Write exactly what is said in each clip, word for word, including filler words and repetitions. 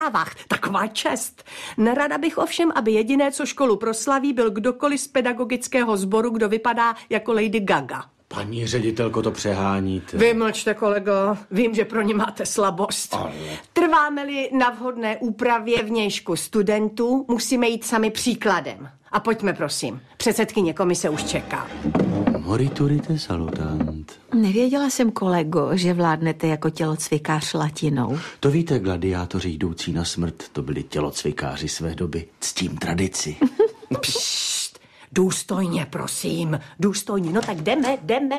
Taková čest. Nerada bych ovšem, aby jediné, co školu proslaví, byl kdokoliv z pedagogického sboru, kdo vypadá jako Lady Gaga. Paní ředitelko, to přeháníte. Vy mlčte, kolego. Vím, že pro ně máte slabost. Ale... Trváme-li na vhodné úpravě vnějšku studentů, musíme jít sami příkladem. A pojďme, prosím. Předsedkyně komise už čeká. Moriturite salutant. Nevěděla jsem, kolego, že vládnete jako tělocvikář latinou. To víte, gladiátoři jdoucí na smrt, to byli tělocvikáři své doby. Ctím tradici. Pšt, důstojně, prosím. Důstojně. No tak jdeme, jdeme.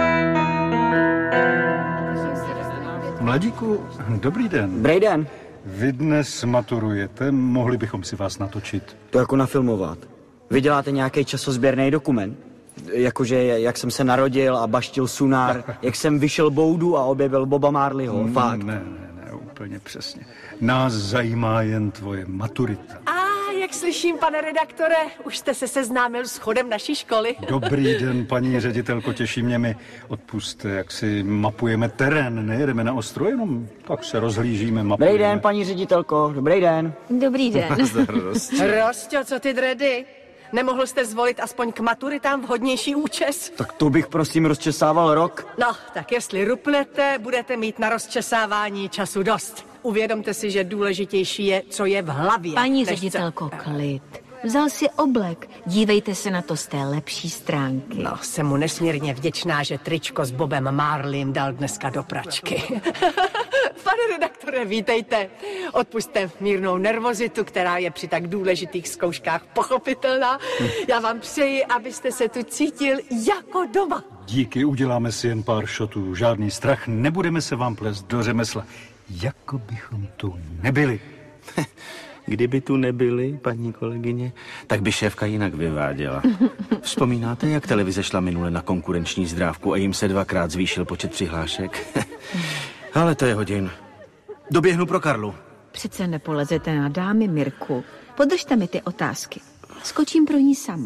Mladíku, dobrý den. Dobrý den. Vy dnes maturujete, mohli bychom si vás natočit. To jako nafilmovat. Vy děláte nějaký časozběrný dokument? Jakože jak jsem se narodil a baštil sunár, jak jsem vyšel boudu a objevil Boba Marleyho, Mm, fakt. Ne, ne, ne, úplně přesně. Nás zajímá jen tvoje maturita. A jak slyším, pane redaktore, už jste se seznámil s chodem naší školy. Dobrý den, paní ředitelko, těší mě mi. Odpusťte, jak si mapujeme terén, nejedeme na ostro, jenom tak se rozhlížíme, mapujeme. Dobrý den, paní ředitelko, dobrý den. Dobrý den. Rostě, co ty dredy? Nemohl jste zvolit aspoň k maturitám vhodnější účes? Tak to bych prosím rozčesával rok. No, tak jestli rupnete, budete mít na rozčesávání času dost. Uvědomte si, že důležitější je, co je v hlavě. Paní než ředitelko, co... klid. Vzal si oblek. Dívejte se na to z té lepší stránky. No, jsem mu nesmírně vděčná, že tričko s Bobem Marleym dal dneska do pračky. Pane redaktore, vítejte. Odpusťte mírnou nervozitu, která je při tak důležitých zkouškách pochopitelná. Já vám přeji, abyste se tu cítil jako doma. Díky, uděláme si jen pár šotů. Žádný strach, nebudeme se vám plést do řemesla. Jako bychom tu nebyli. Kdyby tu nebyli, paní kolegyně, tak by šéfka jinak vyváděla. Vzpomínáte, jak televize šla minule na konkurenční zdrávku a jim se dvakrát zvýšil počet přihlášek? Ale to je hodin. Doběhnu pro Karlu. Přece nepolezete na dámy, Mirku. Podržte mi ty otázky. Skočím pro ní sama.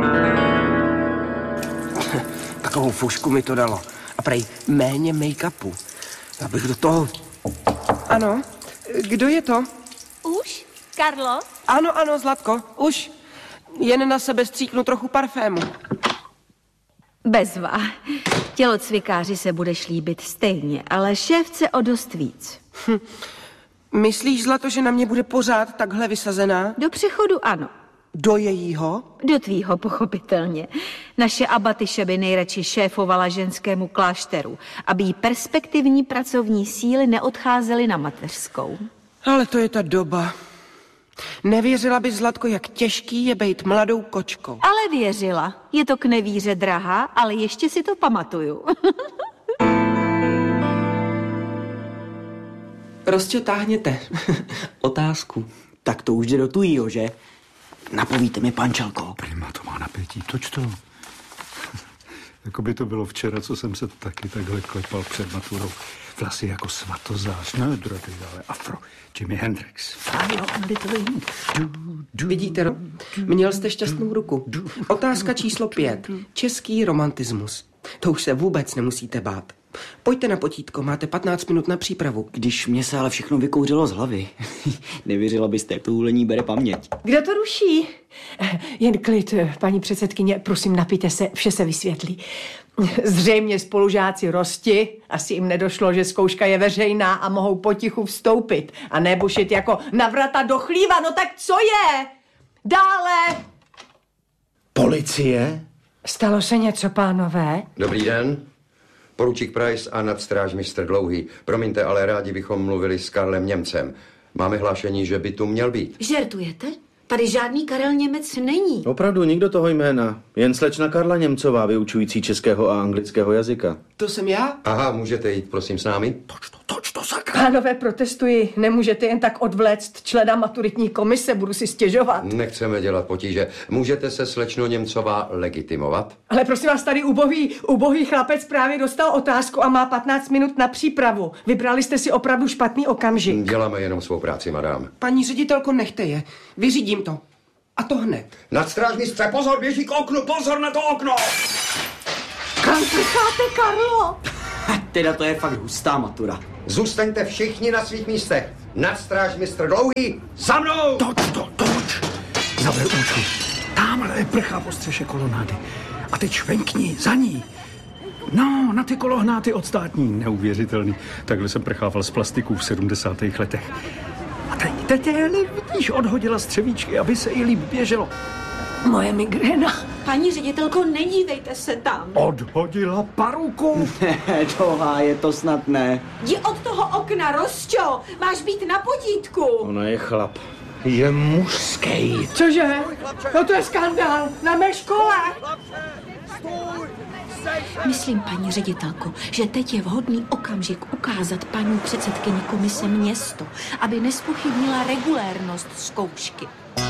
Takovou fušku mi to dalo. A prej méně make-upu. Abych do toho... Ano, kdo je to? Už? Karlo? Ano, ano, Zlatko, už. Jen na sebe stříknu trochu parfému. Bezva. Tělocvikáři se budeš líbit stejně, ale šéfce o dost víc. Hm. Myslíš, Zlato, že na mě bude pořád takhle vysazená? Do přechodu ano. Do jejího? Do tvýho, pochopitelně. Naše Abatyše by nejradši šéfovala ženskému klášteru, aby jí perspektivní pracovní síly neodcházely na mateřskou. Ale to je ta doba. Nevěřila by, Zlatko, jak těžký je bejt mladou kočkou. Ale věřila. Je to k nevíře drahá, ale ještě si to pamatuju. Prostě táhněte. Otázku. Tak to už jde do tujího, že? Napovíte mi, pančelko. Prima, to má napětí, toč to. Jako by to bylo včera, co jsem se taky takhle klepal před maturou. Vlasy jako svatozář, ne drody, ale afro. Jimi Hendrix. Vidíte, měl jste šťastnou ruku. Otázka číslo pět. Český romantismus. To už se vůbec nemusíte bát. Pojďte na potítko, máte patnáct minut na přípravu. Když mě se ale všechno vykouřilo z hlavy. Nevěřila byste, jak to úlení bere paměť. Kdo to ruší? Jen klid, paní předsedkyně, prosím, napijte se, vše se vysvětlí. Zřejmě spolužáci Rosti, asi jim nedošlo, že zkouška je veřejná a mohou potichu vstoupit a nebušit jako navrata do chlíva. No tak co je? Dále! Policie? Stalo se něco, pánové? Dobrý den. Poručík Price a nadstrážmistr Dlouhý. Promiňte, ale rádi bychom mluvili s Karlem Němcem. Máme hlášení, že by tu měl být. Žertujete? Tady žádný Karel Němec není. Opravdu nikdo toho jména. Jen slečna Karla Němcová, vyučující českého a anglického jazyka. To jsem já? Aha, můžete jít, prosím, s námi? Toč to, toč to, sakra. Pánové, protestuji. Nemůžete jen tak odvléct člena maturitní komise, budu si stěžovat. Nechceme dělat potíže. Můžete se, slečno Němcová, legitimovat? Ale prosím vás, tady ubohý, ubohý chlapec právě dostal otázku a má patnáct minut na přípravu. Vybrali jste si opravdu špatný okamžik. Děláme jenom svou práci, madám. Paní ředitelko, nechte je. Vyřídím to. A to hned. Nadstrážmistře, pozor, běží k oknu, pozor na to okno! Kam prcháte, Karlo? teda to je fakt hustá matura. Zůstaňte všichni na svých místech. Nadstráž mistr Dlouhý, za mnou! Toč, to, toč! Zaber účku. Támhle prchá po střeše kolonády. A teď švenkni za ní. No, na ty kolohnáty odstátní. Neuvěřitelný. Takhle jsem prchával z plastiků v sedmdesátých letech. A teď, teď, vidíš, odhodila střevíčky, aby se jí líp běželo. Moje migréna. Paní ředitelko, nedívejte se tam. Odhodila paruku. Ne, Dlouhá, je to snad ne. Jdi od toho okna, Rosťo. Máš být na potítku. Ono je chlap. Je mužský. Cože? No to je skandál. Na mé škole. Myslím, paní ředitelko, že teď je vhodný okamžik ukázat paní předsedkyni komise město, aby nezpochybnila regulérnost zkoušky.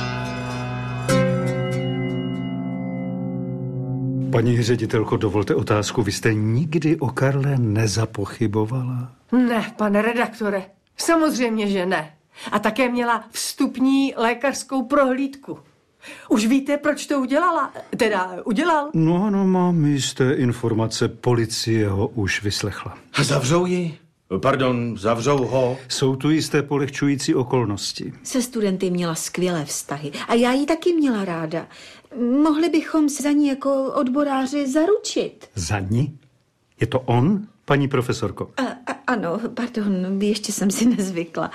Paní ředitelko, dovolte otázku. Vy jste nikdy o Karle nezapochybovala? Ne, pane redaktore. Samozřejmě, že ne. A také měla vstupní lékařskou prohlídku. Už víte, proč to udělala? Teda udělal? No, no, mám jisté informace. Policie ho už vyslechla. A zavřou ji? Pardon, zavřou ho? Jsou tu jisté polehčující okolnosti. Se studenty měla skvělé vztahy a já ji taky měla ráda. Mohli bychom se za ní jako odboráři zaručit. Za ní? Je to on, paní profesorko? A, a, ano, pardon, ještě jsem si nezvykla.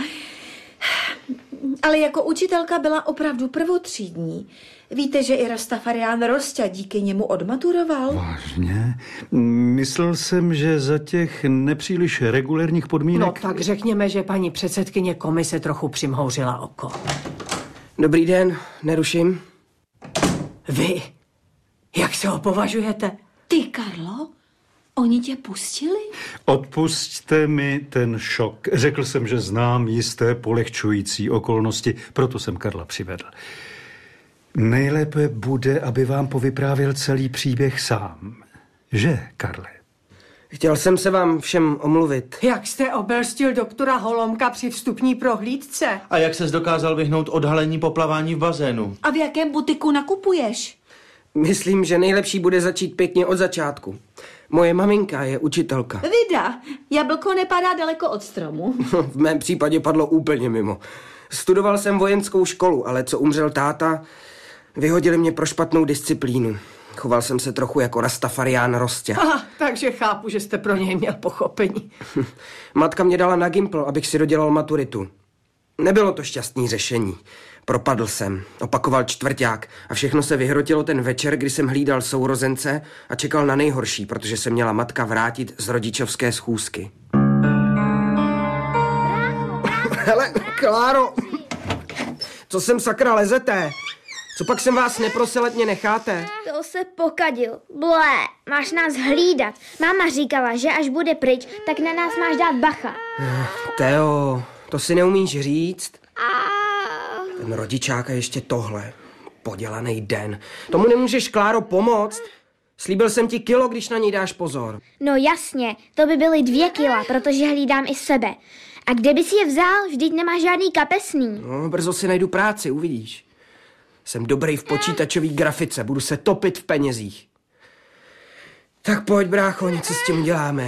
Ale jako učitelka byla opravdu prvotřídní. Víte, že i Rastafarián Rosťa díky němu odmaturoval? Vážně? Myslel jsem, že za těch nepříliš regulérních podmínek... No tak řekněme, že paní předsedkyně komise trochu přimhouřila oko. Dobrý den, neruším. Vy? Jak se ho považujete? Ty, Karlo? Oni tě pustili? Odpusťte mi ten šok. Řekl jsem, že znám jisté polehčující okolnosti, proto jsem Karla přivedl. Nejlépe bude, aby vám povyprávěl celý příběh sám. Že, Karle? Chtěl jsem se vám všem omluvit. Jak jste obelstil doktora Holomka při vstupní prohlídce? A jak ses dokázal vyhnout odhalení poplavání v bazénu? A v jakém butiku nakupuješ? Myslím, že nejlepší bude začít pěkně od začátku. Moje maminka je učitelka. Vida, jablko nepadá daleko od stromu. V mém případě padlo úplně mimo. Studoval jsem vojenskou školu, ale co umřel táta, vyhodili mě pro špatnou disciplínu. Choval jsem se trochu jako Rastafarián Rosťa. Aha, takže chápu, že jste pro něj měl pochopení. Matka mě dala na Gimpl, abych si dodělal maturitu. Nebylo to šťastný řešení. Propadl jsem, opakoval čtvrťák a všechno se vyhrotilo ten večer, kdy jsem hlídal sourozence a čekal na nejhorší, protože se měla matka vrátit z rodičovské schůzky. Hele, Kláro, co sem sakra lezete? Co pak jsem vás neprosil, ať mě necháte? To se pokadil. Blé, máš nás hlídat. Máma říkala, že až bude pryč, tak na nás máš dát bacha. Teo, to si neumíš říct? A... Ten rodičák a ještě tohle. Podělaný den. Tomu nemůžeš, Kláro, pomoct? Slíbil jsem ti kilo, když na něj dáš pozor. No jasně, to by byly dvě kila, protože hlídám i sebe. A kde bys je vzal? Vždyť nemáš žádný kapesný. No, brzo si najdu práci, uvidíš. Jsem dobrý v počítačové grafice, budu se topit v penězích. Tak pojď, brácho, něco s tím uděláme.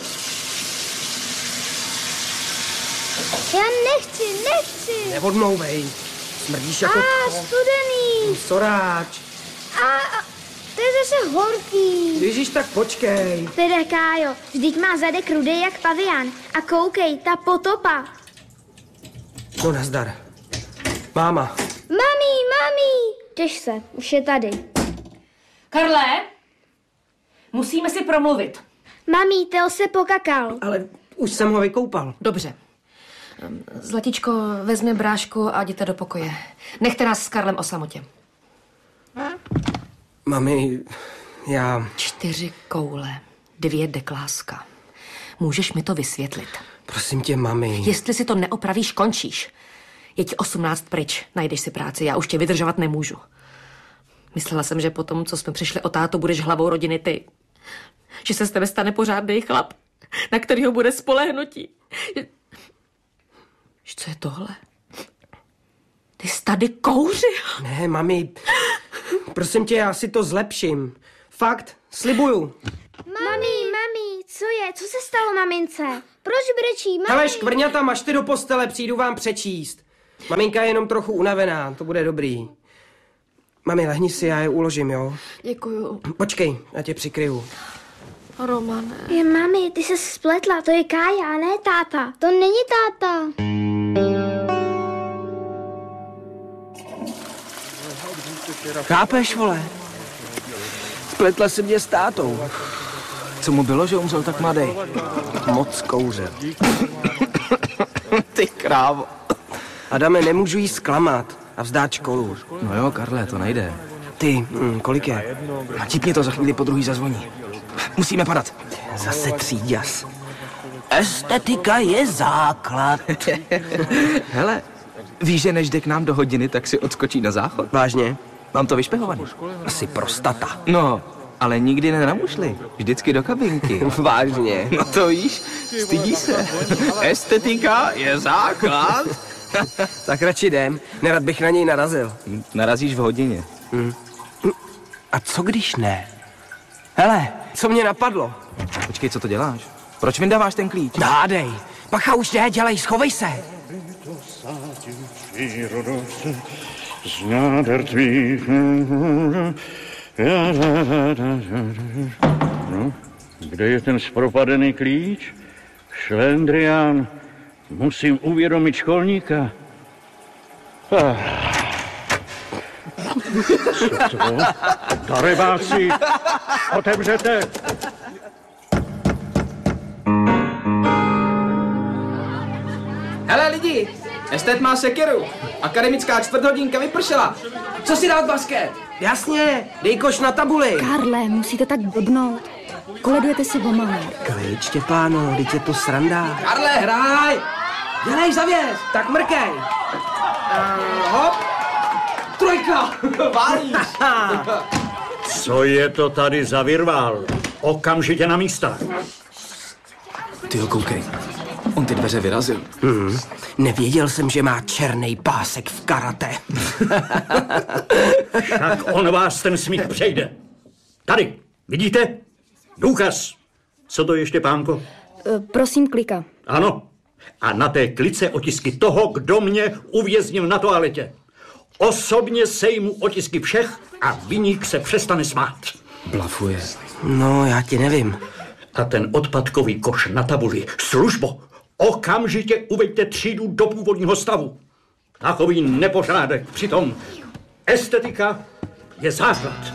Já nechci, nechci. Neodmlouvej. Smrdíš jako... A studený. Soráč. A to je zase horký. Ježíš, tak počkej. Teda, Kájo, vždyť má zadek rudý jak pavián. A koukej, ta potopa. No, nazdar. Máma. Mami, mami. Těž se, už je tady. Karle, musíme si promluvit. Mami, Teo se pokakal. Ale už jsem ho vykoupal. Dobře. Zlatičko, vezmi brášku a jděte do pokoje. Nechte nás s Karlem o samotě. Mami, já... Čtyři koule, dvě dekláska. Můžeš mi to vysvětlit? Prosím tě, mami. Jestli si to neopravíš, končíš. Je ti osmnáct pryč, najdeš si práci, já už tě vydržovat nemůžu. Myslela jsem, že potom, co jsme přišli o tátu, budeš hlavou rodiny ty. Že se z tebe stane pořádný chlap, na kterýho bude spolehnutí. Co je tohle? Ty jsi tady kouřil. Ne, mami, prosím tě, já si to zlepším. Fakt, slibuju. Mami, mami, co je? co se stalo mamince? Proč brečí, mami? Hele, škvrňata, mažte do postele, přijdu vám přečíst. Maminka je jenom trochu unavená, to bude dobrý. Mami, lehni si, já je uložím, jo? Děkuju. Počkej, já tě přikryju. Romane. Je, mami, ty se spletla, to je Kája, ne táta. To není táta. Chápeš, vole? Spletla si mě s tátou. Co mu bylo, že umřel tak mladý? Moc kouřil. Ty krávo. Adame, nemůžu jí zklamat a vzdát školu. No jo, Karle, to nejde. Ty, hm, kolik je? Natipni to, za chvíli po druhý zazvoní. Musíme padat. Zase tříďas. Estetika je základ. Hele, víš, že než jde k nám do hodiny, tak si odskočí na záchod? Vážně? Mám to vyšpehovaný. Asi prostata. No, ale nikdy ne na mušli. Vždycky do kabinky. Vážně? No to víš, stydí se. Estetika je základ. Tak radši jdem. Nerad bych na něj narazil. Narazíš v hodině. Hmm. A co když ne? Hele, co mě napadlo? Počkej, co to děláš? Proč vyndáváš ten klíč? Dádej. Bacha, už ne, dělej, schovej se. Z náder tvých... No, kde je ten zpropadený klíč? Šlendrián, musím uvědomit školníka. Ah. Co to? Darebáci, otevřete! Hele lidi, estet má sekeru. Akademická čtvrthodinka vypršela. Co si dát basket? Jasně, dej koš na tabuli. Karle, musíte tak blbnout. Koledujete si pomalu. Klid, Štěpáno, teď je to sranda. Karle, hraj! Dělej zavěs, tak mrkej. Uh, hop. Trojka, válíš. Co je to tady za virvál? Okamžitě na místa. Tyjo, koukej. On ty dveře vyrazil. Hmm. Nevěděl jsem, že má černý pásek v karate. Však on vás ten smích přejde. Tady, vidíte? Důkaz. Co to je, Štěpánko? Uh, prosím, klika. Ano. A na té klice otisky toho, kdo mě uvěznil na toaletě. Osobně sejmu otisky všech a viník se přestane smát. Blafuje. No, já ti nevím. A ten odpadkový koš na tabuli. Službo. Okamžitě uveďte třídu do původního stavu. Takový nepořádek. Přitom estetika je základ.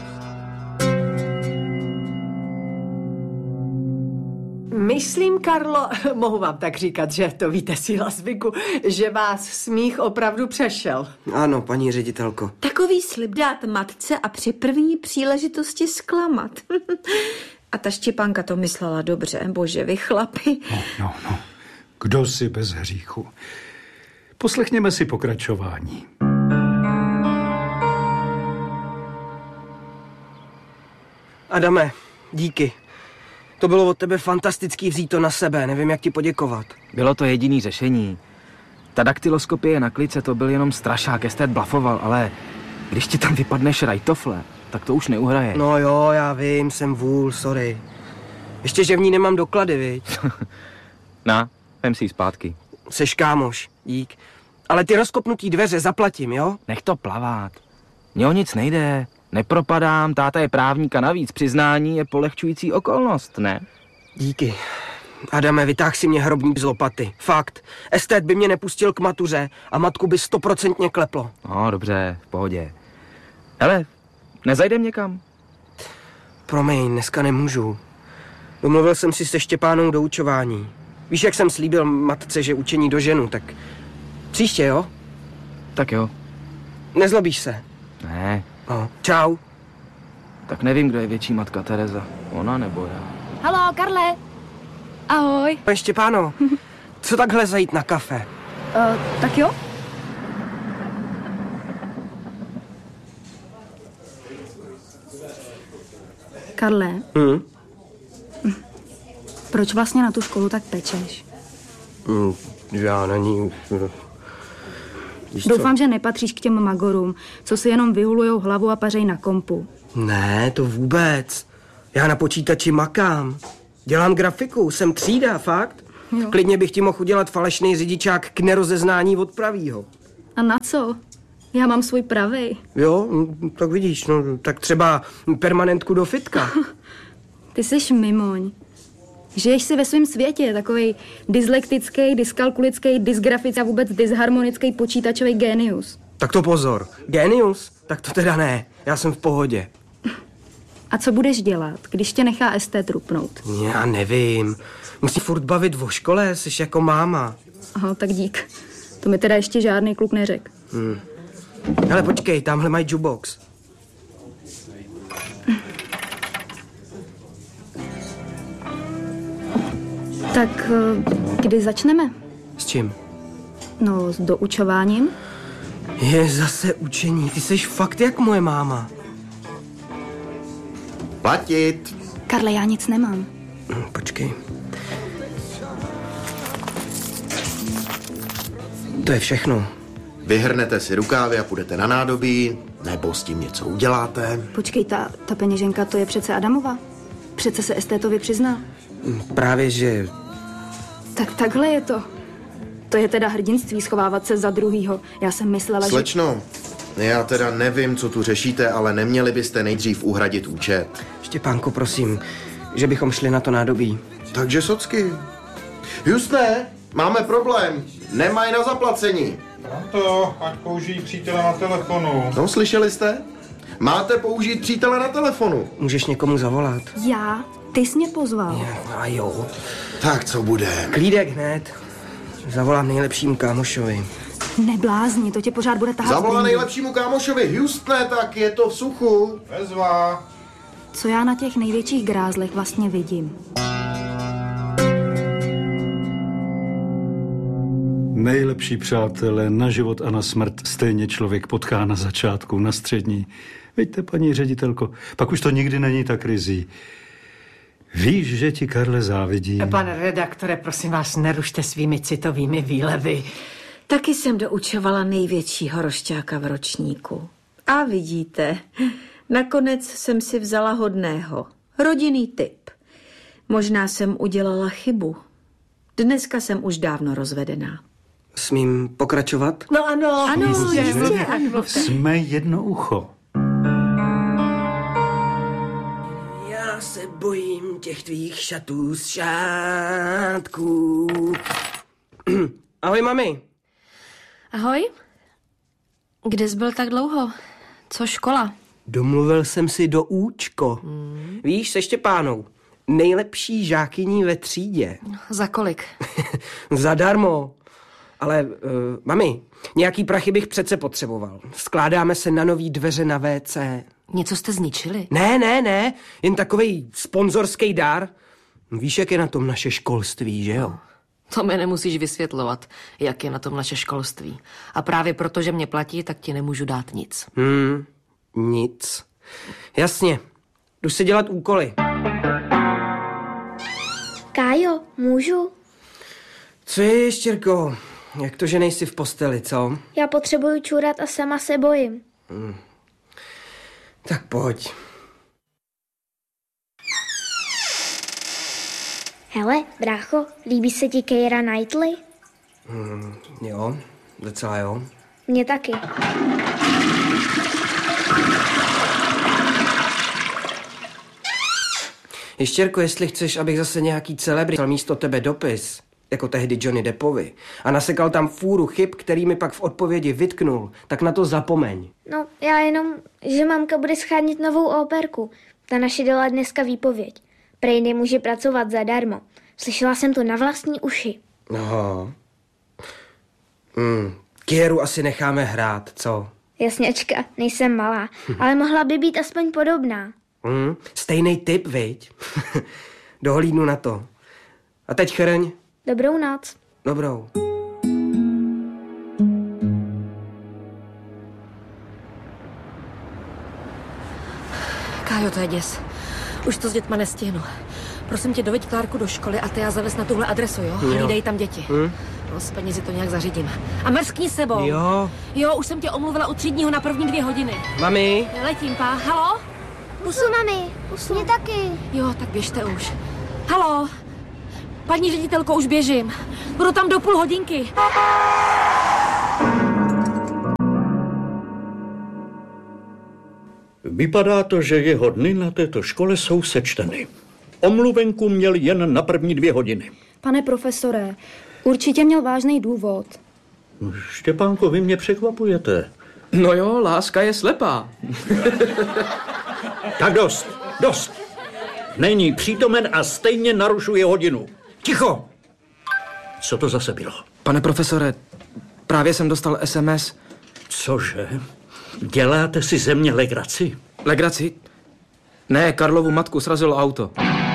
Myslím, Karlo, mohu vám tak říkat, že to víte, síla zvyku, že vás smích opravdu přešel. Ano, paní ředitelko. Takový slib dát matce a při první příležitosti zklamat. A ta Štěpánka to myslela dobře, bože, vy chlapi. No, no, no. Kdo si bez hříchu? Poslechněme si pokračování. Adame, díky. To bylo od tebe fantastický vzít to na sebe, nevím, jak ti poděkovat. Bylo to jediný řešení. Ta daktyloskopie na klice to byl jenom strašák, estet blafoval, ale když ti tam vypadne šrajtofle, tak to už neuhraje. No jo, já vím, jsem vůl, sorry. Ještě, že v ní nemám doklady, viď? Na, vem si ji zpátky. Seš kámoš, dík. Ale ty rozkopnutý dveře zaplatím, jo? Nech to plavat. Mně o nic nejde. Nepropadám, táta je právník a navíc přiznání je polehčující okolnost, ne? Díky. Adame, vytáh si mě hrobník z lopaty. Fakt. Estet by mě nepustil k matuře a matku by stoprocentně kleplo. No, dobře, v pohodě. Hele, nezajdem někam? Promiň, dneska nemůžu. Domluvil jsem si se Štěpánou doučování. Víš, jak jsem slíbil matce, že učení doženu, tak příště, jo? Tak jo. Nezlobíš se? Ne. No, čau. Tak nevím, kdo je větší matka Tereza. Ona nebo já. Haló, Karle. Ahoj. Pane Štěpáno, co takhle zajít na kafe? Uh, tak jo. Karle. Hmm? Proč vlastně na tu školu tak pečeš? Hmm, já na ní... Víš Doufám, co? Že nepatříš k těm magorům, co si jenom vyhulujou hlavu a pařej na kompu. Ne, to vůbec. Já na počítači makám. Dělám grafiku, jsem třída, fakt. Jo. Klidně bych ti mohl udělat falešný řidičák k nerozeznání od pravýho. A na co? Já mám svůj pravej. Jo, tak vidíš, no, tak třeba permanentku do fitka. Ty jsi mimoň. Žiješ si ve svém světě, takovej dyslektický, dyskalkulický, dysgrafický a vůbec dysharmonický počítačový génius. Tak to pozor. Génius? Tak to teda ne. Já jsem v pohodě. A co budeš dělat, když tě nechá esté trupnout? Já nevím. Musí furt bavit o škole, jsi jako máma. Aha, tak dík. To mi teda ještě žádný kluk neřekl. Hmm. Hele, počkej, tamhle mají jukebox. Tak kdy začneme? S čím? No, s doučováním. Je zase učení, ty jsi fakt jak moje máma. Platit. Karle, já nic nemám. Počkej. To je všechno. Vyhrnete si rukávy a půjdete na nádobí, nebo s tím něco uděláte. Počkej, ta, ta peněženka, to je přece Adamova. Přece se estétovi přiznal. Právě, že... Tak takhle je to. To je teda hrdinství schovávat se za druhýho. Já jsem myslela, Slečno, že... já teda nevím, co tu řešíte, ale neměli byste nejdřív uhradit účet. Štěpánko, prosím, že bychom šli na to nádobí. Takže socky. Justné, máme problém. Nemají na zaplacení. To, ať použijí přítele na telefonu. No, slyšeli jste? Máte použít přítele na telefonu. Můžeš někomu zavolat. Já? Ty jsi mě pozval. A jo. Tak co bude? Klídek hned. Zavolám nejlepšímu kámošovi. Neblázni, to tě pořád bude tahat. Zavolá nejlepšímu kámošovi. Houstone, tak je to v suchu. Bezva. Co já na těch největších grázlech vlastně vidím? Nejlepší přátelé na život a na smrt stejně člověk potká na začátku, na střední. Víte, paní ředitelko, pak už to nikdy není tak rizí. Víš, že ti, Karle, závidím. Pane redaktore, prosím vás, nerušte svými citovými výlevy. Taky jsem doučovala největšího rošťáka v ročníku. A vidíte, nakonec jsem si vzala hodného. Rodinný typ. Možná jsem udělala chybu. Dneska jsem už dávno rozvedená. Smím pokračovat? No ano, ano, jistě, jistě. Jsme jedno ucho. Já se bojím těch tvých šatů z šátků. Ahoj, mami. Ahoj. Kde jsi byl tak dlouho? Co škola? Domluvil jsem si do účko. Hmm. Víš, se Štěpánou. Nejlepší žákyní ve třídě. Za kolik? Zadarmo. Ale, uh, mami, nějaký prachy bych přece potřeboval. Skládáme se na nový dveře na vé cé. Něco jste zničili? Ne, ne, ne. Jen takovej sponzorský dár. Víš, jak je na tom naše školství, že jo? To mi nemusíš vysvětlovat, jak je na tom naše školství. A právě proto, že mě platí, tak ti nemůžu dát nic. Hmm, nic. Jasně. Jdu si dělat úkoly. Kájo, můžu? Co je, Ještěrko? Jak to, že nejsi v posteli, co? Já potřebuju čůrat a sama se bojím. Hmm. Tak pojď. Hele, brácho, líbí se ti Keira Knightley? Hmm, jo, docela jo. Mně taky. Ještěrko, jestli chceš, abych zase nějaký celebrit dal místo tebe dopis, jako tehdy Johnny Deppovi, a nasekal tam fůru chyb, který mi pak v odpovědi vytknul, tak na to zapomeň. No, já jenom, že mamka bude schánit novou operku. Ta naše dala dneska výpověď. Prej nemůže pracovat zadarmo. Slyšela jsem to na vlastní uši. Aha. Hmm, Kieru asi necháme hrát, co? Jasněčka, nejsem malá, ale mohla by být aspoň podobná. Hmm, stejnej typ, viď? Dohlídnu na to. A teď chrň. Dobrou noc. Dobrou. Kájo, to je děs. Už to s dětma nestihnu. Prosím tě, doveď Klárku do školy a ty já zavez na tuhle adresu, jo? jo. Hlídej tam děti. Hmm? No, s penězi to nějak zařídím. A mrskni sebou. Jo. Jo, už jsem tě omluvila u třídního na první dvě hodiny. Mami? Letím, pá. Halo? Pusu, mami. Pusu. Mě taky. Jo, tak běžte už. Halo, paní ředitelko, už běžím. Budu tam do půl hodinky. Vypadá to, že jeho dny na této škole jsou sečteny. Omluvenku měl jen na první dvě hodiny. Pane profesore, určitě měl vážný důvod. Štěpánko, vy mě překvapujete. No jo, láska je slepá. Tak dost, dost. Není přítomen a stejně narušuje hodinu. Ticho! Co to zase bylo? Pane profesore, právě jsem dostal es em es. Cože? Děláte si ze mě legraci? Legraci? Ne, Karlovu matku srazilo auto.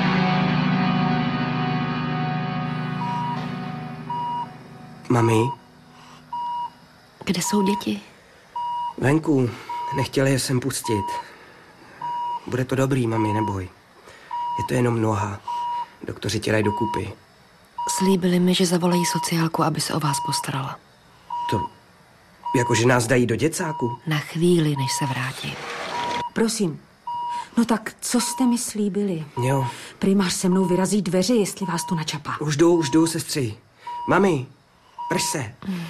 Mami? Kde jsou děti? Venku. Nechtěli je sem pustit. Bude to dobrý, mami, neboj. Je to jenom noha. Doktoři tě dají do kupy. Slíbili mi, že zavolají sociálku, aby se o vás postarala. To... Jakože nás dají do děcáku? Na chvíli, než se vrátí. Prosím. No tak, co jste mi slíbili? Jo. Primář se mnou vyrazí dveře, jestli vás tu načapá. Už jdu, už jdu, sestři. Mami, prž se. Hmm.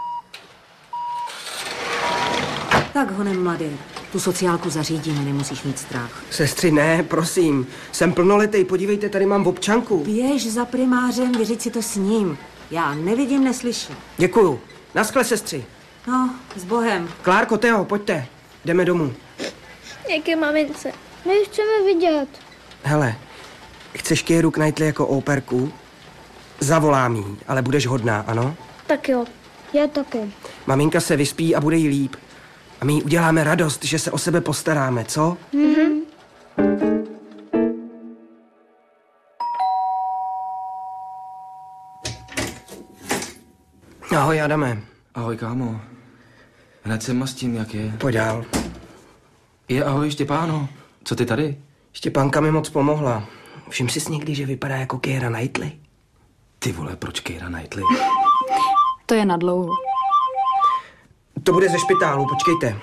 Tak honem, mladý. Tu sociálku zařídíme, nemusíš mít strach. Sestři, ne, prosím. Jsem plnoletý, podívejte, tady mám občanku. Běž za primářem, vyřiď si to s ním. Já nevidím, neslyším. Děkuju. Naschle, sestři. No, s Bohem. Klárko, Teo, pojďte. Jdeme domů. Díky, mamince. My ji chceme vidět. Hele, chceš Keiru Knightley jako operku? Zavolám jí, ale budeš hodná, ano? Tak jo, já taky. Maminka se vyspí a bude jí líp. A my jí uděláme radost, že se o sebe postaráme, co? Mhm. Ahoj, Adame. Ahoj, kámo. Hned se mastím, jak je. Pojď dál. Je, ahoj, Štěpáno. Co ty tady? Štěpánka mi moc pomohla. Všim jsi někdy, že vypadá jako Keira Knightley? Ty vole, proč Keira Knightley? To je nadlouho. To bude ze špitálu, počkejte.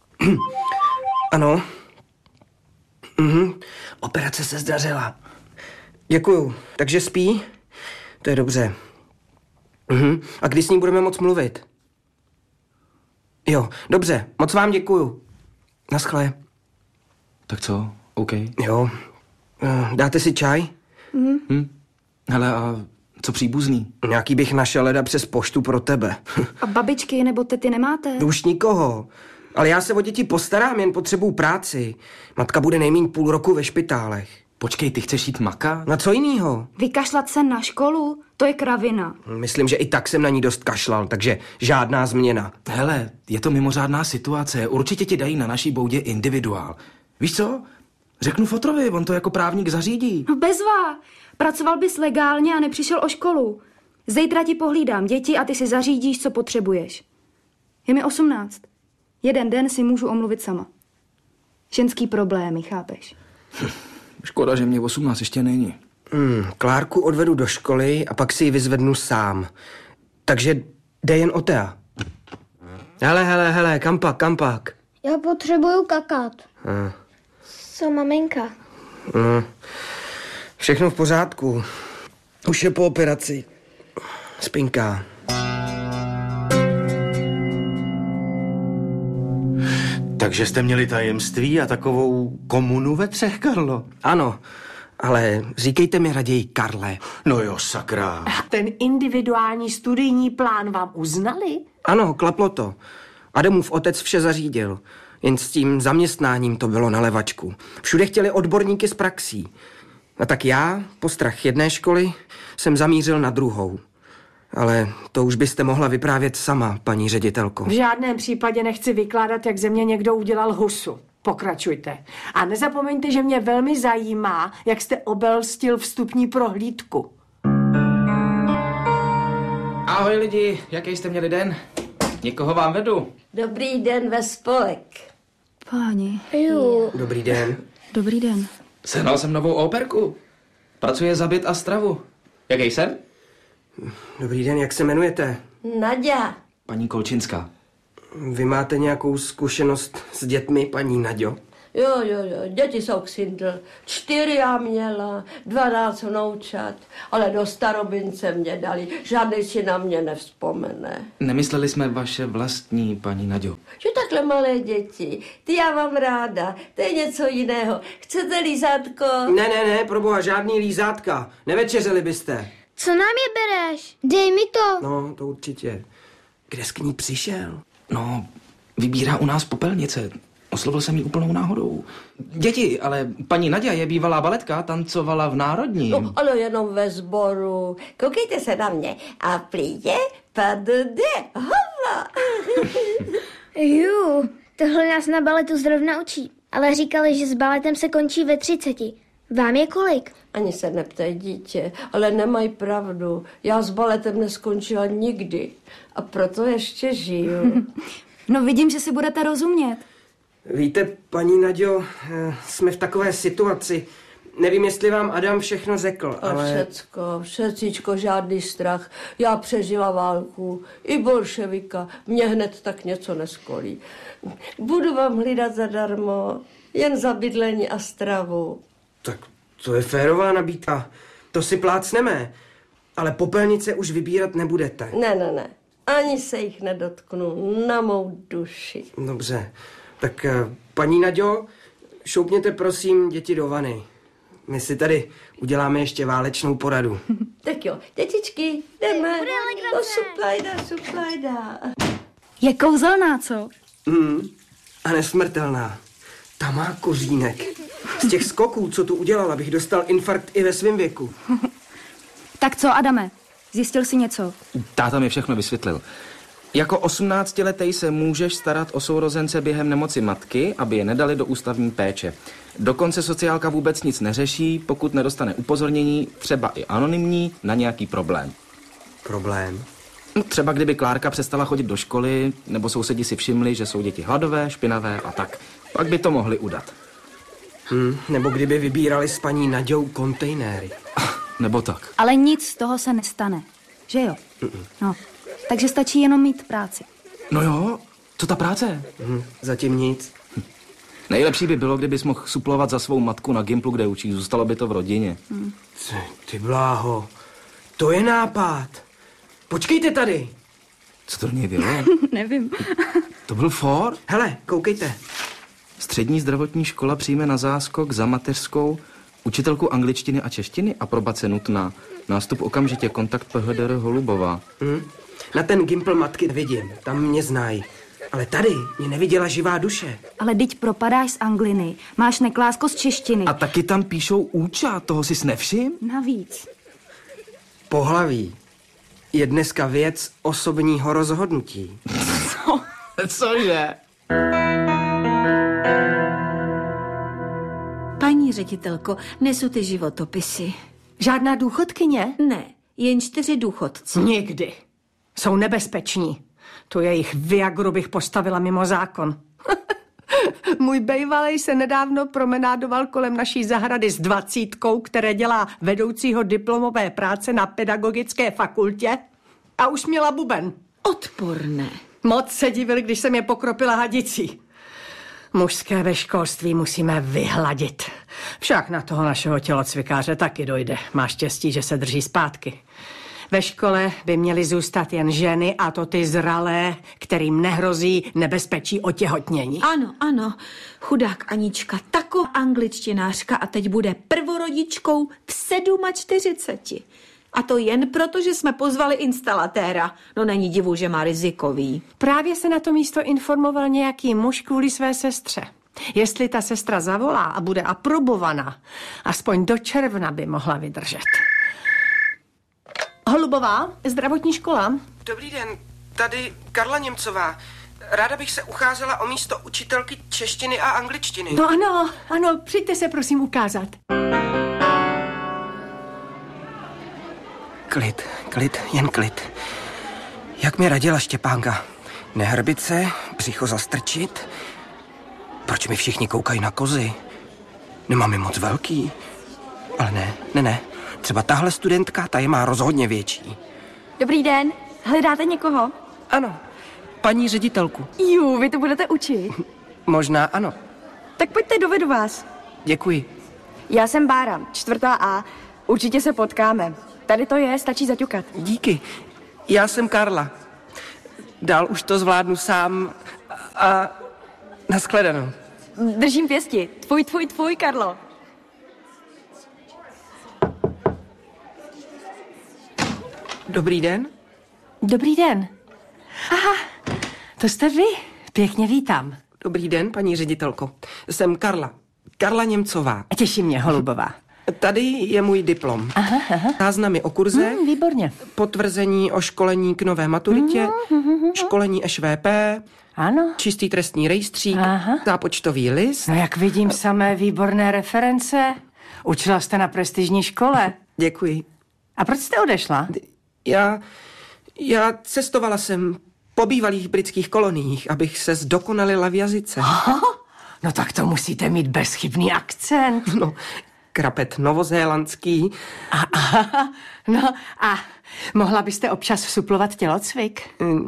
Ano. Mhm. Operace se zdařila. Děkuju. Takže spí? To je dobře. Mhm. A kdy s ní budeme moc mluvit? Jo, dobře. Moc vám děkuju. Naschle. Tak co? OK. Jo. Dáte si čaj? Mhm. Hm? Hele, a co příbuzný? Nějaký bych našel leda přes poštu pro tebe. A babičky nebo tety nemáte? Už nikoho. Ale já se o děti postarám, jen potřebuju práci. Matka bude nejméně půl roku ve špitálech. Počkej, ty chceš jít makat? Na co jinýho? Vykašlat se na školu? To je kravina. Myslím, že i tak jsem na ní dost kašlal, takže žádná změna. Hele, je to mimořádná situace. Určitě ti dají na naší boudě individuál. Víš co? Řeknu fotrovi, on to jako právník zařídí. No bezvá. Pracoval bys legálně a nepřišel o školu. Zítra ti pohlídám děti a ty si zařídíš, co potřebuješ. Je mi osmnáct. Jeden den si můžu omluvit sama. Ženský problémy, chápeš? Škoda, že mě osmnáct ještě není. Hmm, Klárku odvedu do školy a pak si ji vyzvednu sám. Takže jde jen o Tea. Hele, hele, hele, kam pak, kam pak? Já potřebuju kakat. Hmm. Co, maminka? Hmm. Všechno v pořádku. Už je po operaci. Spinká. Takže jste měli tajemství a takovou komunu ve třech, Karlo? Ano, ale říkejte mi raději Karle. No jo, sakra. Ten individuální studijní plán vám uznali? Ano, klaplo to. Adamův otec vše zařídil. Jen s tím zaměstnáním to bylo na levačku. Všude chtěli odborníky z praxí. A tak já, postrach jedné školy, jsem zamířil na druhou. Ale to už byste mohla vyprávět sama, paní ředitelko. V žádném případě nechci vykládat, jak ze mě někdo udělal husu. Pokračujte. A nezapomeňte, že mě velmi zajímá, jak jste obelstil vstupní prohlídku. Ahoj lidi, jaký jste měli den? Někoho vám vedu. Dobrý den ve spolek. Páni. Jo. Dobrý den. Dobrý den. Sehnal jsem novou operku. Pracuje za byt a stravu. Jaký sen? Dobrý den, jak se jmenujete? Naďa. Paní Kolčinská. Vy máte nějakou zkušenost s dětmi, paní Naďo? Jo, jo, jo, děti jsou ksindl. Čtyři já měla, dvanáct vnoučat, ale do starobince mě dali. Žádný si na mě nevzpomene. Nemysleli jsme vaše vlastní, paní Naďo. Že takhle malé děti, ty já mám ráda, to je něco jiného. Chcete lízátko? Ne, ne, ne, proboha, žádný lízátka. Nevečeřeli byste. Co nám je bereš? Dej mi to. No, to určitě. Kde jsi k ní přišel? No, vybírá u nás popelnice. Oslovil jsem ji úplnou náhodou. Děti, ale paní Naďa je bývalá baletka, tancovala v Národním. No, ale jenom ve sboru. Koukejte se na mě. A plíje, pade, hova. Jú, tohle nás na baletu zrovna učí. Ale říkali, že s baletem se končí ve třiceti. Vám je kolik? Ani se neptej, dítě, ale nemají pravdu. Já s baletem neskončila nikdy. A proto ještě žiju. No vidím, že si budete rozumět. Víte, paní Naďo, jsme v takové situaci. Nevím, jestli vám Adam všechno řekl, A ale... všecko, všecíčko, žádný strach. Já přežila válku, i bolševika. Mně hned tak něco neskolí. Budu vám hlídat zadarmo, jen za bydlení a stravu. Tak to je férová nabídka. To si plácneme. Ale popelnice už vybírat nebudete. Ne, ne, ne. Ani se jich nedotknu. Na mou duši. Dobře. Tak paní Naďo, šoupněte prosím děti do vany. My si tady uděláme ještě válečnou poradu. Tak jo, dětičky, jdeme. No suplajda, suplajda. Je kouzelná, co? Mm, a nesmrtelná. Ta má kořínek. Z těch skoků, co tu udělala, bych dostal infarkt i ve svém věku. Tak co, Adame? Zjistil jsi něco? Táta mi všechno vysvětlil. Jako osmnáctiletý se můžeš starat o sourozence během nemoci matky, aby je nedali do ústavní péče. Dokonce sociálka vůbec nic neřeší, pokud nedostane upozornění, třeba i anonymní, na nějaký problém. Problém? Třeba kdyby Klárka přestala chodit do školy, nebo sousedi si všimli, že jsou děti hladové, špinavé a tak. Pak by to mohli udat. Hmm, nebo kdyby vybírali s paní Naďou kontejnery. Nebo tak. Ale nic z toho se nestane, že jo? Mm-mm. No, takže stačí jenom mít práci. No jo, co ta práce? Hmm, zatím nic. Hm. Nejlepší by bylo, kdybys mohl suplovat za svou matku na Gimplu, kde učí. Zůstalo by to v rodině. Hmm. Ty, ty bláho, to je nápad. Počkejte tady. Co to do něj bylo? Nevím. To byl for? Hele, koukejte. Střední zdravotní škola přijme na záskok za mateřskou učitelku angličtiny a češtiny, aprobace nutná. Nástup okamžitě, kontakt P H D R Holubová. Hmm. Na ten Gimpl matky vidím, tam mě znají. Ale tady mě neviděla živá duše. Ale teď propadáš z angliny, máš neklásko z češtiny. A taky tam píšou úča, toho jsi nevšim? Navíc. Pohlaví je dneska věc osobního rozhodnutí. Co? Cože? Paní ředitelko, nesu ty životopisy. Žádná důchodkyně? Ne, jen čtyři důchodci. Nikdy. Jsou nebezpeční. Tu jejich Viagru bych postavila mimo zákon. Můj bejvalej se nedávno promenádoval kolem naší zahrady s dvacítkou, které dělá vedoucího diplomové práce na pedagogické fakultě a už měla buben. Odporné. Moc se divil, když jsem je pokropila hadicí. Mužské ve školství musíme vyhladit. Však na toho našeho tělocvikáře taky dojde. Má štěstí, že se drží zpátky. Ve škole by měly zůstat jen ženy, a to ty zralé, kterým nehrozí nebezpečí otěhotnění. Ano, ano. Chudák Anička, taková angličtinářka a teď bude prvorodičkou v čtyřiceti sedmi. A to jen proto, že jsme pozvali instalatéra. No není divu, že má rizikový. Právě se na to místo informoval nějaký muž kvůli své sestře. Jestli ta sestra zavolá a bude aprobovaná, aspoň do června by mohla vydržet. Holubová, zdravotní škola. Dobrý den, tady Karla Němcová. Ráda bych se ucházela o místo učitelky češtiny a angličtiny. No ano, ano, přijďte se prosím ukázat. Klid, klid, jen klid. Jak mi radila Štěpánka, nehrbit se, břicho zastrčit. Proč mi všichni koukají na kozy? Nemám je moc velký. Ale ne, ne, ne. Třeba tahle studentka, ta je má rozhodně větší. Dobrý den, hledáte někoho? Ano, paní ředitelku. Jú, vy to budete učit. Možná ano. Tak pojďte, dovedu vás. Děkuji. Já jsem Bára, čtvrtá A. Určitě se potkáme. Tady to je, stačí zaťukat. Díky. Já jsem Karla. Dál už to zvládnu sám a nashledanou. Držím pěsti. Tvůj, tvůj, tvůj, Karlo. Dobrý den. Dobrý den. Aha, to jste vy. Pěkně vítám. Dobrý den, paní ředitelko. Jsem Karla. Karla Němcová. Těší mě, Holubová. Tady je můj diplom. Aha, aha. Záznamy o kurze. Hmm, výborně. Potvrzení o školení k nové maturitě. Hmm, hmm, hmm. Školení Š V P. Ano. Čistý trestní rejstřík. Aha. Zápočtový list. No jak vidím, samé výborné reference. Učila jste na prestižní škole. Děkuji. A proč jste odešla? Já, já cestovala jsem po bývalých britských koloniích, abych se zdokonalila v jazyce. Aha, no tak to musíte mít bezchybný akcent. No, krapet novozélandský. A, a, no a mohla byste občas suplovat tělocvik?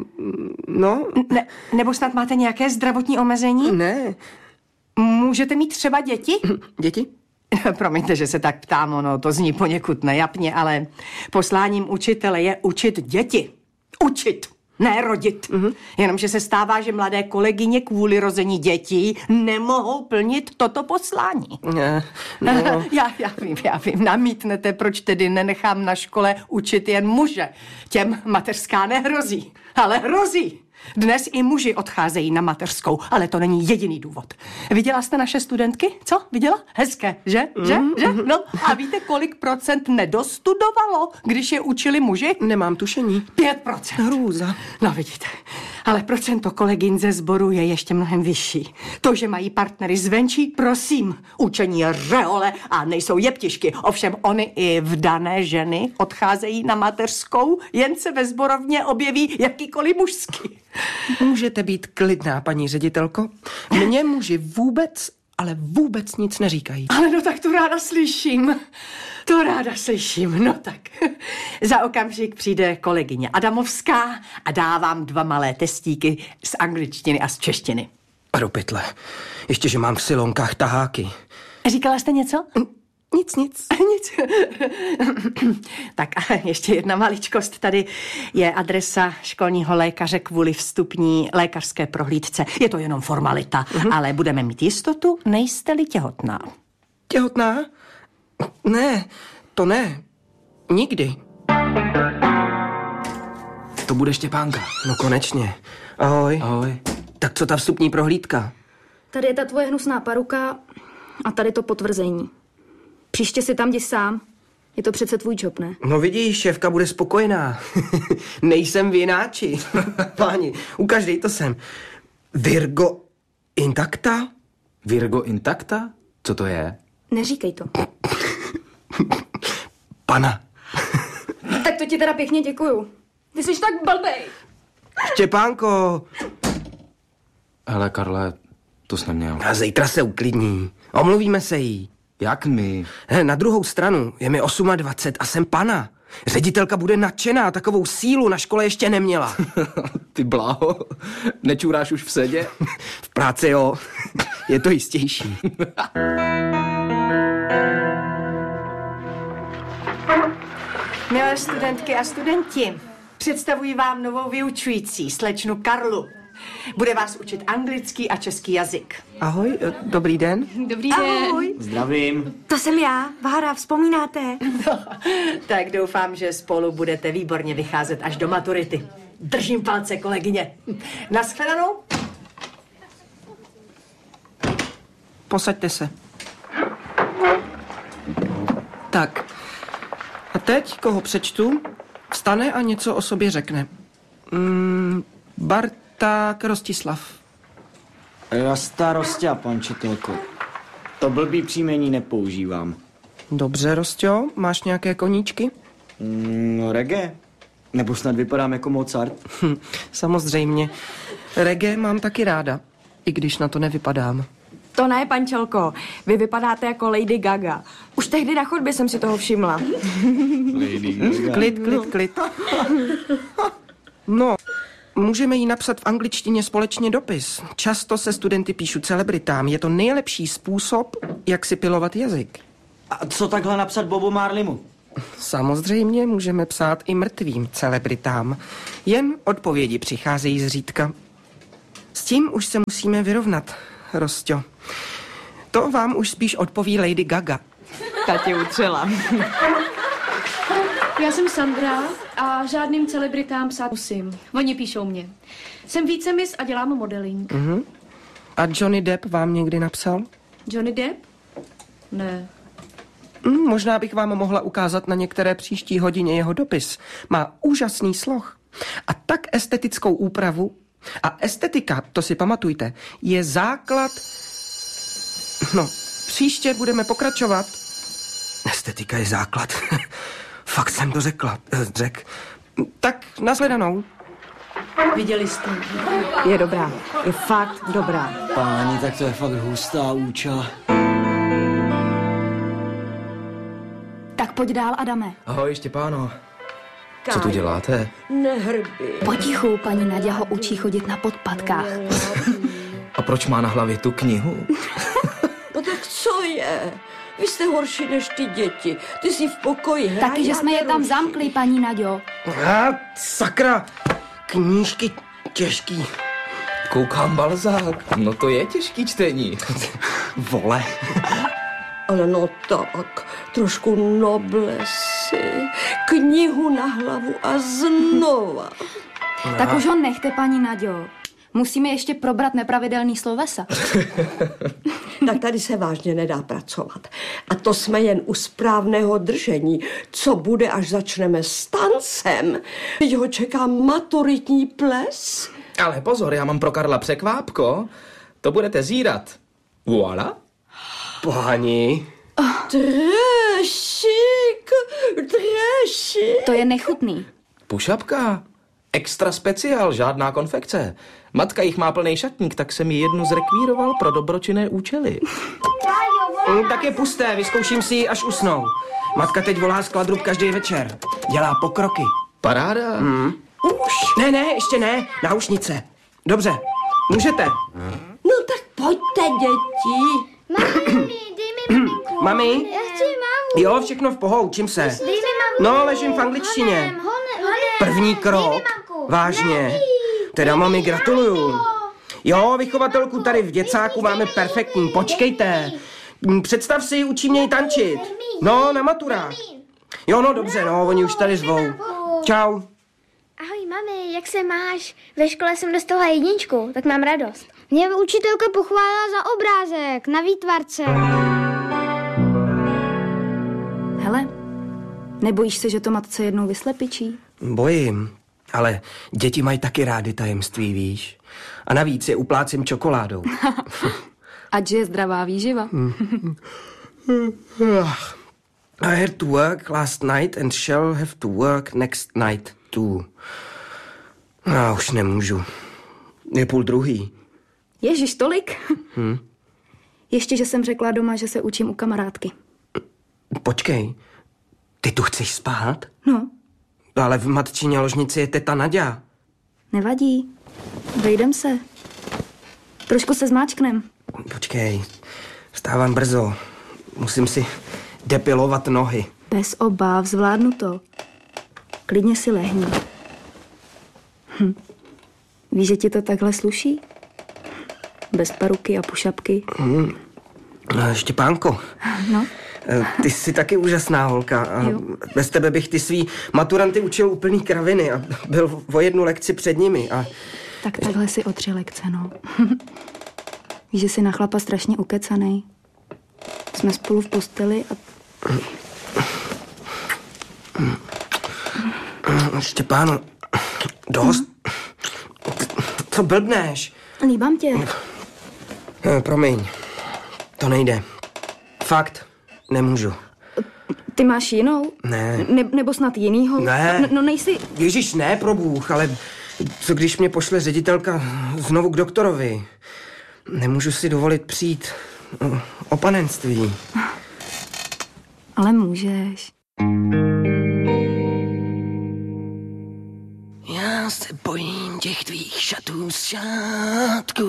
No. Ne, nebo snad máte nějaké zdravotní omezení? Ne. Můžete mít třeba děti? Děti? Promiňte, že se tak ptám, ono to zní poněkud nejapně, ale posláním učitele je učit děti. Učit, ne rodit. Mm-hmm. Jenomže se stává, že mladé kolegyně kvůli rození dětí nemohou plnit toto poslání. Ne, no. já, já vím, já vím, namítnete, proč tedy nenechám na škole učit jen muže. Těm mateřská nehrozí, ale hrozí. Dnes i muži odcházejí na mateřskou, ale to není jediný důvod. Viděla jste naše studentky? Co? Viděla? Hezké, že? Že? Mm, že? mm. No a víte, kolik procent nedostudovalo, když je učili muži? Nemám tušení. Pět procent. Hrůza. No vidíte, ale procento kolegyň ze sboru je ještě mnohem vyšší. To, že mají partnery zvenčí, prosím, učení je řehole a nejsou jeptišky. Ovšem oni i vdané ženy odcházejí na mateřskou, jen se ve sborovně objeví jakýkoliv mužský. Můžete být klidná, paní ředitelko. Mně muži vůbec, ale vůbec nic neříkají. Ale no tak to ráda slyším. To ráda slyším. No tak. Za okamžik přijde kolegyně Adamovská a dá vám dva malé testíky z angličtiny a z češtiny. A do pytle. Ještě, že mám v silonkách taháky. Říkala jste něco? Nic, nic. Nic. Tak a ještě jedna maličkost. Tady je adresa školního lékaře kvůli vstupní lékařské prohlídce. Je to jenom formalita, uh-huh. ale budeme mít jistotu, nejste-li těhotná. Těhotná? Ne, to ne. Nikdy. To bude Štěpánka. No konečně. Ahoj. Ahoj. Tak co ta vstupní prohlídka? Tady je ta tvoje hnusná paruka a tady to potvrzení. Příště si tam jdi sám. Je to přece tvůj job, ne? No vidíš, šéfka bude spokojená. Nejsem vináči. Páni, ukaždej to sem. Virgo intacta? Virgo intacta? Co to je? Neříkej to. Pana. Tak to ti teda pěkně děkuju. Ty jsi tak blbej. Štěpánko. Hele, Karle, to jsi neměl. A zítra se uklidní. Omluvíme se jí. Jak my? He, na druhou stranu, je mi dvacet osm a jsem pana. Ředitelka bude nadšená, takovou sílu na škole ještě neměla. Ty bláho, nečuráš už v sedě? V práci jo, je to jistější. Milé studentky a studenti, představuji vám novou vyučující, slečnu Karlu. Bude vás učit anglický a český jazyk. Ahoj, dobrý den. Dobrý den. Ahoj. Zdravím. To jsem já, Vára, vzpomínáte? No, tak doufám, že spolu budete výborně vycházet až do maturity. Držím palce, kolegyně. Naschledanou. Posaďte se. Tak. A teď, koho přečtu, vstane a něco o sobě řekne. Mm, Barták Rostislav. Rasta Rostě, pan Četelko. To blbý příjmení nepoužívám. Dobře, Rostio, máš nějaké koníčky? Mm, no, reggae. Nebo snad vypadám jako Mozart? Hm, samozřejmě. Reggae mám taky ráda, i když na to nevypadám. To ne, pančelko. Vy vypadáte jako Lady Gaga. Už tehdy na chodbě jsem si toho všimla. Lady Gaga. Klid, klid, klid. No, Můžeme jí napsat v angličtině společně dopis. Často se studenty píšu celebritám. Je to nejlepší způsob, jak si pilovat jazyk. A co takhle napsat Bobu Marleymu? Samozřejmě můžeme psát i mrtvým celebritám. Jen odpovědi přicházejí zřídka. S tím už se musíme vyrovnat, Rostě. To vám už spíš odpoví Lady Gaga. Ta tě utřela. Já jsem Sandra a žádným celebritám psát musím. Oni píšou mě. Jsem vícemis a dělám modeling. Uh-huh. A Johnny Depp vám někdy napsal? Johnny Depp? Ne. Hmm, možná bych vám mohla ukázat na některé příští hodině jeho dopis. Má úžasný sloh a tak estetickou úpravu. A estetika, to si pamatujte, je základ... No, příště budeme pokračovat. Estetika je základ. Fakt jsem to řekla. Řek. Tak nashledanou. Viděli jste. Je dobrá. Je fakt dobrá. Páni, tak to je fakt hustá účela. Tak pojď dál, Adame. Ahoj, Štěpáno. Co Kájo, tu děláte? Nehrbi. Potichu, paní Naďa ho učí chodit na podpatkách. A proč má na hlavě tu knihu? No tak co je? Vy jste horší než ty děti. Ty jsi v pokoji hrají. Taky, že jsme je tam ruší. zamkli, paní Naďo. A sakra, knížky těžký. Koukám Balzák. No to je těžký čtení. Vole. Ale no tak, trošku noblesy, knihu na hlavu a znova. Tak už ho nechte, paní Naďo. Musíme ještě probrat nepravidelný slovesa. Tak tady se vážně nedá pracovat. A to jsme jen u správného držení. Co bude, až začneme s tancem? Teď ho čeká maturitní ples. Ale pozor, já mám pro Karla překvápko. To budete zírat. Voilà. Páni. Trešík, trešík. To je nechutný. Pušapka. Extra speciál, žádná konfekce. Matka jich má plný šatník, tak jsem ji jednu zrekvíroval pro dobročinné účely. Mm, tak je pusté, vyzkouším si ji, až usnou. Matka teď volá z Kladrub každý večer. Dělá pokroky. Paráda. Mm. Už. Ne, ne, ještě ne. Náušnice. Dobře, můžete. No tak pojďte, děti. Mami, dej mi maminku. Mami? Já chci mámu. Jo, všechno v pohodě, učím se. Dej mi mamku. No, ležím v angličtině. Honem, honem, honem. První krok. Dej mi mamku. Vážně. Ne. Teda mami, gratuluju. Jo, vychovatelku tady v děcáku máme perfektní. Počkejte. Představ si, učí mě ji tančit. No, na maturách. Jo, no dobře, no, oni už tady zvou. Čau. Ahoj, mami, jak se máš? Ve škole jsem dostala jedničku, tak mám radost. Mě učitelka pochválila za obrázek na výtvarce. Hele, nebojíš se, že to matce jednou vyslepičí? Bojím, ale děti mají taky rády tajemství, víš? A navíc je uplácím čokoládou. Ať je zdravá výživa. I had to work last night and shall have to work next night too. Já už nemůžu. Je půl druhý. Ježiš, tolik? Hm? Ještě, že jsem řekla doma, že se učím u kamarádky. Počkej, ty tu chceš spát? No. Ale v matčině ložnici je teta Naďa. Nevadí. Vejdem se. Trošku se zmáčknem. Počkej, vstávám brzo. Musím si depilovat nohy. Bez obav, zvládnu to. Klidně si lehni. Hm. Víš, že ti to takhle sluší? Bez paruky a pušapky. Hmm. Štěpánko. No. Ty jsi taky úžasná holka. A bez tebe bych ty svý maturanty učil úplný kraviny a byl o jednu lekci před nimi. A... Tak takhle si o tři lekce, no. Víš, že jsi na chlapa strašně ukecanej. Jsme spolu v posteli a... Štěpáno, dost. Co blbneš? Líbám tě. Promiň, to nejde. Fakt, nemůžu. Ty máš jinou? Ne. Ne nebo snad jinýho? Ne. No, no nejsi... Ježíš, ne, pro Bůh, ale co když mě pošle ředitelka znovu k doktorovi? Nemůžu si dovolit přijít o panenství. Ale můžeš. Já Já se bojím těch tvých šatů z šátků.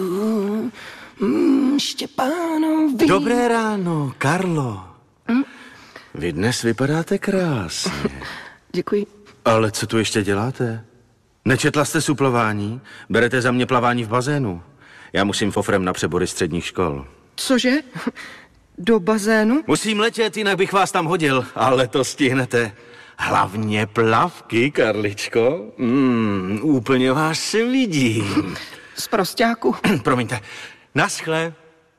Mm, Štěpánovi. Dobré ráno, Karlo. Mm? Vy dnes vypadáte krásně. Děkuji. Ale co tu ještě děláte? Nečetla jste suplování? Berete za mě plavání v bazénu? Já musím fofrem na přebory středních škol. Cože? Do bazénu? Musím letět, jinak bych vás tam hodil, ale to stihnete. Hlavně plavky, Karličko. Mm, úplně vás se vidím. Z prosťáku. Promiňte. Naschle.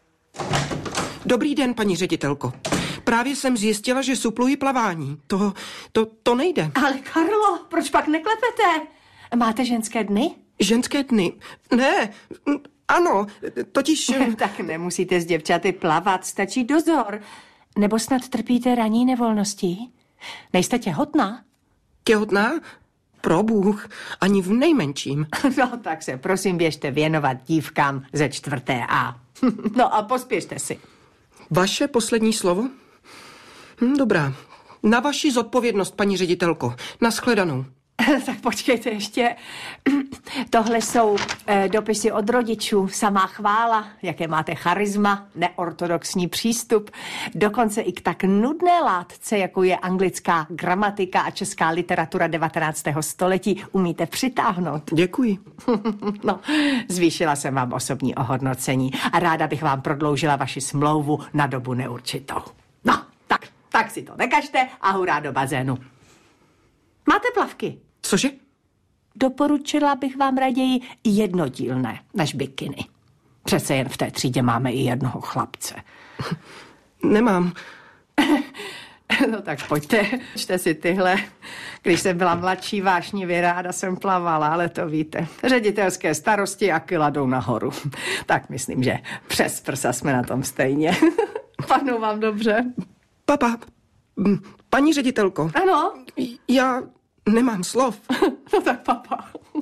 Dobrý den, paní ředitelko. Právě jsem zjistila, že supluji plavání. To, to, to nejde. Ale Karlo, proč pak neklepete? Máte ženské dny? Ženské dny? Ne, ano, totiž... Tak nemusíte s děvčaty plavat, stačí dozor. Nebo snad trpíte ranní nevolností? Nejste těhotná? Těhotná? Pro Bůh, ani v nejmenším. No tak se prosím běžte věnovat dívkám ze čtvrté A. No a pospěšte si. Vaše poslední slovo? Hm, dobrá. Na vaši zodpovědnost, paní ředitelko. Naschledanou. Tak počkejte ještě. Tohle jsou eh, dopisy od rodičů. Samá chvála, jaké máte charisma, neortodoxní přístup. Dokonce i k tak nudné látce, jako je anglická gramatika a česká literatura devatenáctého století, umíte přitáhnout. Děkuji. No, zvýšila jsem vám osobní ohodnocení a ráda bych vám prodloužila vaši smlouvu na dobu neurčitou. No, tak, tak si to nekažte a hurá do bazénu. Máte plavky? Cože? Doporučila bych vám raději jednodílné než bikiny. Přece jen v té třídě máme i jednoho chlapce. Nemám. No tak pojďte, čte si tyhle. Když jsem byla mladší, vášnivě ráda jsem plavala, ale to víte. Ředitelské starosti a kila jdou nahoru. Tak myslím, že přes prsa jsme na tom stejně. Padnou vám dobře? Papa, paní ředitelko. Ano? Já nemám slov. No tak papa.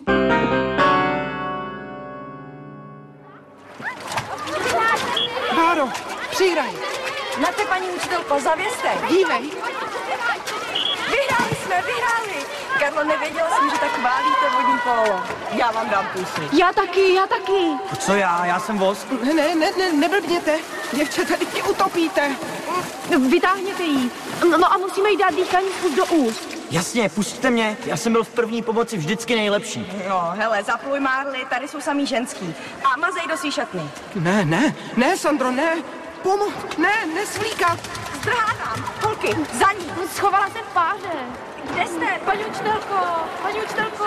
Báro, přihraj. Na te, paní učitelko, zavěste. Dívej. Vyhráli jsme, vyhráli. Karlo, nevěděla jsem, že tak chválíte vodní polo. Já vám dám půsny. Já taky, já taky. Co já? Já jsem voz. Ne, ne, ne, ne neblbněte. Děvčata, teď ti utopíte. Vytáhněte jí. No a musíme jí dát dýchaní spust do úst. Jasně, pusťte mě. Já jsem byl v první pomoci vždycky nejlepší. No, hele, zapluj Marli, tady jsou samý ženský. A mazej do svý šatny. Ne, ne, ne, Sandro, ne. Pomo... Ne, nesvlíkat. Zdrhá nám. Holky, za ní. Schovala se v páře. Kde jste? Paní učitelko, paní učitelko.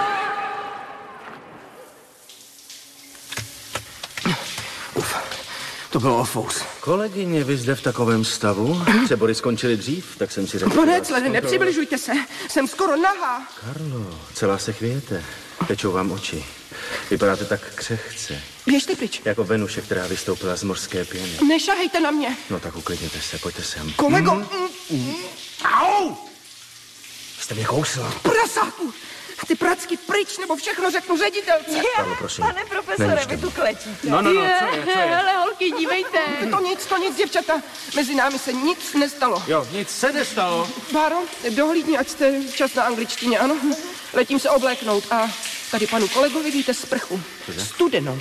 Uf, to bylo ofous. Kolegyně, vy zde v takovém stavu? Přebory skončily dřív, tak jsem si řekl... Pane Clene, nepřibližujte se, jsem skoro nahá. Karlo, celá se chvějete. Tečou vám oči. Vypadáte tak křehce. Běžte pryč. Jako Venuše, která vystoupila z mořské pěny. Nešahejte na mě. No tak uklidněte se, pojďte sem. Kolego. Mm. Mm. Au! Jste mě kousla. Prasáku! Ty pracky pryč, nebo všechno řeknu ředitelce. Karlo, prosím. Pane profesore, vy tu klečíte. No, no, no, co je, co je? Hele, holky, dívejte. To nic, to nic, děvčata. Mezi námi se nic nestalo. Jo, nic se nestalo. Báro, dohlídni, ať jste včas na angličtině, ano? Letím se obléknout a tady panu kolegovi víte sprchu. Studenou.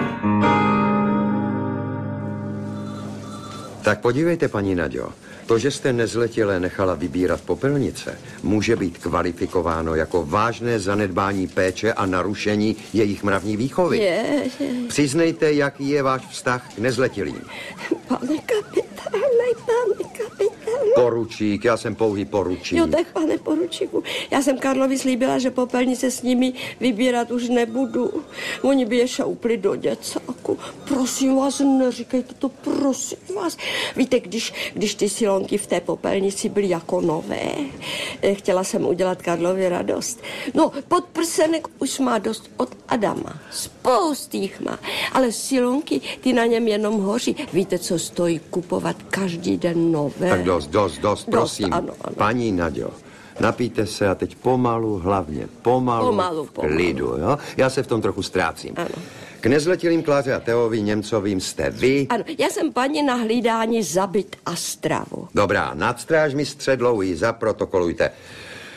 Tak podívejte, paní Naďo. To, že jste nezletilé nechala vybírat popelnice, může být kvalifikováno jako vážné zanedbání péče a narušení jejich mravní výchovy. Je, je. Přiznejte, jaký je váš vztah k nezletilým. Pane kapitáne, pane kapitáne. Poručík, já jsem pouhý poručík. Jo, tak pane poručíku, já jsem Karlovi slíbila, že popelnice s nimi vybírat už nebudu. Oni by je šoupli do děcáku. Prosím vás, neříkejte to, prosím vás. Víte, když, když ty silonky v té popelnici byly jako nové, chtěla jsem udělat Karlovi radost. No, podprsenek už má dost od Adama. Spoust jich má. Ale silonky, ty na něm jenom hoří. Víte, co stojí kupovat každý den nové? Tak dost, dost, dost, prosím. Dost, ano, ano. Paní Naďo, napijte se a teď pomalu, hlavně pomalu, Pomalu, v pomalu. klidu, jo? Já se v tom trochu ztrácím. Ano. K nezletilým Kláře a Teovi Němcovým jste vy. Ano, já jsem paní na hlídání zabit a stravu. Dobrá, nadstrážmistře Dlouhý, zaprotokolujte.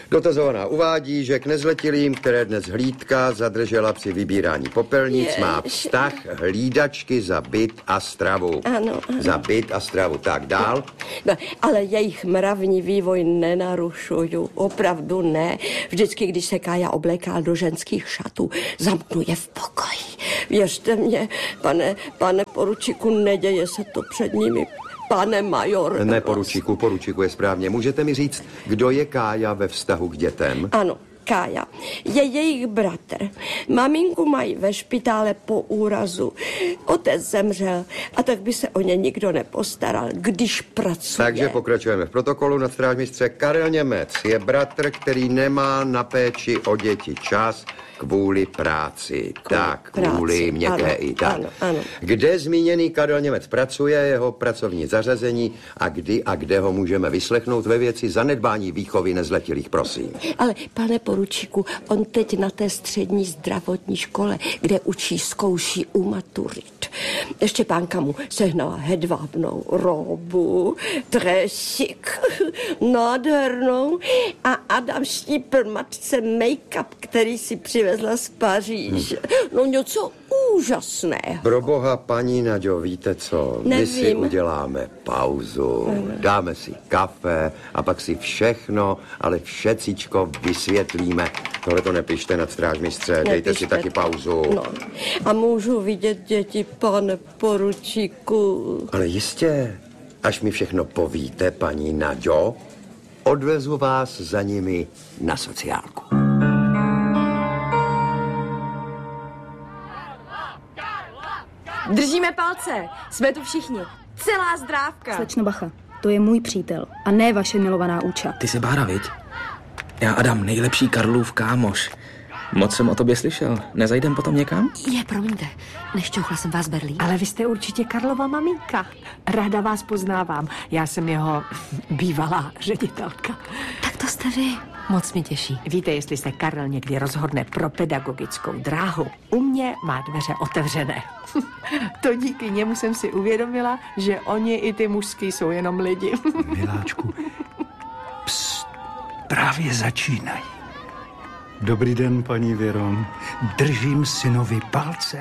Dotazovaná uvádí, že k nezletilým, které dnes hlídka zadržela při vybírání popelnic, Je, má vztah hlídačky za byt a stravu. Ano, ano. Za byt a stravu. Tak dál. No, ale jejich mravní vývoj nenarušuju. Opravdu ne. Vždycky, když se Kája obléká do ženských šatů, zamknu je v pokoji. Věřte mě, pane, pane poručíku, neděje se to před nimi. Pane major. Ne, poručíku, poručíku je správně. Můžete mi říct, kdo je Kája ve vztahu k dětem? Ano, Kája. Je jejich bratr. Maminku mají ve špitále po úrazu. Otec zemřel a tak by se o ně nikdo nepostaral, když pracuje. Takže pokračujeme v protokolu. Nadstrážmistře Karel Němec je bratr, který nemá na péči o děti čas kvůli práci. Kvůli tak, kvůli práci. měkké Ano, i tak. ano, ano. Kde zmíněný Karel Němec pracuje, jeho pracovní zařazení a kdy a kde ho můžeme vyslechnout ve věci zanedbání výchovy nezletilých, prosím. Ale pane poručíku, on teď na té střední zdravotní škole, kde učí, zkouší u maturit. Štěpánka mu sehnala hedvábnou robu, trésik, nádhernou a Adam štípl matce make-up, který si přivezla z Paříže. No něco úžasného. Pro boha, paní Naďo, víte co? My Nevím. si uděláme pauzu, dáme si kafe a pak si všechno, ale všecíčko vysvětlíme. Tohle to nepište, nadstrážmistře, dejte si taky pauzu. No. A můžu vidět děti, pane poručíku? Ale jistě, až mi všechno povíte, paní Naďo, odvezu vás za nimi na sociálku. Držíme palce, jsme tu všichni. Celá zdrávka. Slečno Bacha, to je můj přítel a ne vaše milovaná Úča. Ty jsi Bára, viď? Já Adam, nejlepší Karlův kámoš. Moc jsem o tobě slyšel. Nezajdem potom někam? Je, promiňte, nešťouchla jsem vás Berlín. Ale vy jste určitě Karlova maminka. Ráda vás poznávám. Já jsem jeho bývalá ředitelka. Tak to jste vy. Moc mi těší. Víte, jestli se Karel někdy rozhodne pro pedagogickou dráhu, u mě má dveře otevřené. To díky němu jsem si uvědomila, že oni i ty mužský jsou jenom lidi. Miláčku, pst, právě začínají. Dobrý den, paní Věro. Držím synovi palce.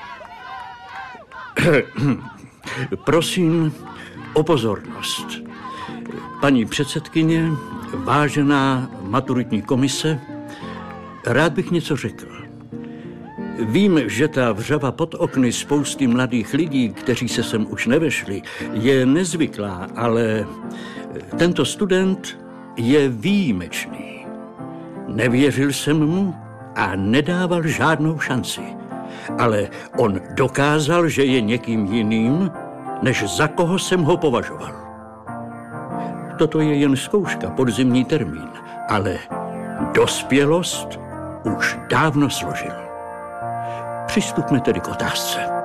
Prosím o pozornost. Paní předsedkyně, vážená maturitní komise, rád bych něco řekl. Vím, že ta vřava pod okny spousty mladých lidí, kteří se sem už nevešli, je nezvyklá, ale tento student je výjimečný. Nevěřil jsem mu a nedával žádnou šanci. Ale on dokázal, že je někým jiným, než za koho jsem ho považoval. Toto je jen zkouška, podzimní termín, ale dospělost už dávno složil. Přistupme tedy k otázce.